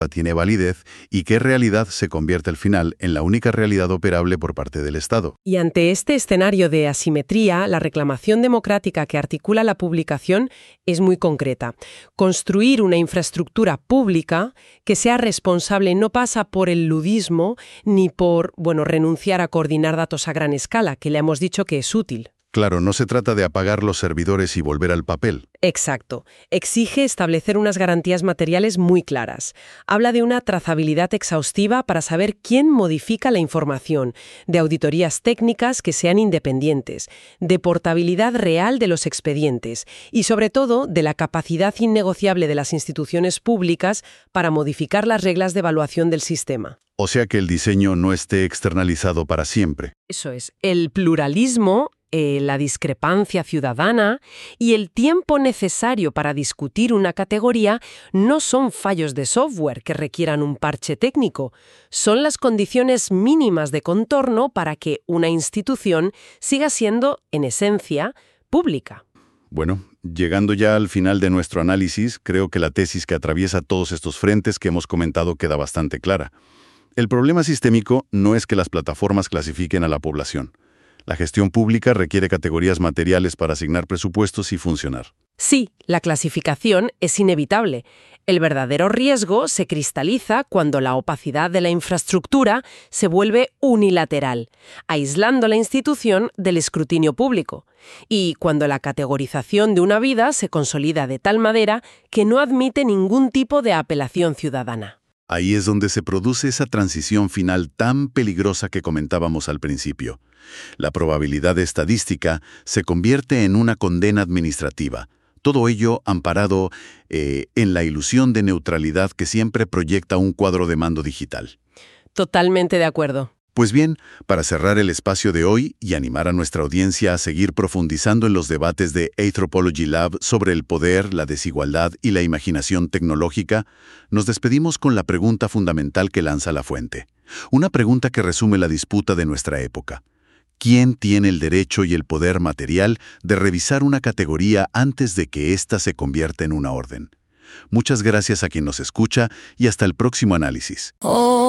tiene validez y qué realidad se convierte al final en la única realidad operable por parte del Estado. Y ante este escenario de asimetría, la reclamación democrática que articula la publicación es muy concreta. Construir una infraestructura pública que sea responsable no pasa por el ludismo ni por, renunciar a coordinar datos a gran escala, que le hemos dicho que es útil. Claro, no se trata de apagar los servidores y volver al papel. Exacto. Exige establecer unas garantías materiales muy claras. Habla de una trazabilidad exhaustiva para saber quién modifica la información, de auditorías técnicas que sean independientes, de portabilidad real de los expedientes y, sobre todo, de la capacidad innegociable de las instituciones públicas para modificar las reglas de evaluación del sistema. O sea que el diseño no esté externalizado para siempre. Eso es. El pluralismo, la discrepancia ciudadana y el tiempo necesario para discutir una categoría no son fallos de software que requieran un parche técnico, son las condiciones mínimas de contorno para que una institución siga siendo, en esencia, pública. Bueno, llegando ya al final de nuestro análisis, creo que la tesis que atraviesa todos estos frentes que hemos comentado queda bastante clara. El problema sistémico no es que las plataformas clasifiquen a la población. La gestión pública requiere categorías materiales para asignar presupuestos y funcionar. Sí, la clasificación es inevitable. El verdadero riesgo se cristaliza cuando la opacidad de la infraestructura se vuelve unilateral, aislando la institución del escrutinio público, y cuando la categorización de una vida se consolida de tal manera que no admite ningún tipo de apelación ciudadana. Ahí es donde se produce esa transición final tan peligrosa que comentábamos al principio. La probabilidad estadística se convierte en una condena administrativa. Todo ello amparado en la ilusión de neutralidad que siempre proyecta un cuadro de mando digital. Totalmente de acuerdo. Pues bien, para cerrar el espacio de hoy y animar a nuestra audiencia a seguir profundizando en los debates de Anthropology Lab sobre el poder, la desigualdad y la imaginación tecnológica, nos despedimos con la pregunta fundamental que lanza la fuente. Una pregunta que resume la disputa de nuestra época. ¿Quién tiene el derecho y el poder material de revisar una categoría antes de que ésta se convierta en una orden? Muchas gracias a quien nos escucha y hasta el próximo análisis.